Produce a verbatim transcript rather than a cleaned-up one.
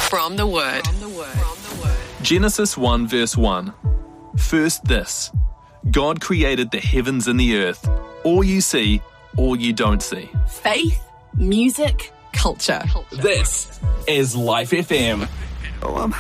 From the Word. Genesis one verse one. First this, God created the heavens and the earth, all you see, all you don't see. Faith, music, culture. This is Life F M. Oh, I'm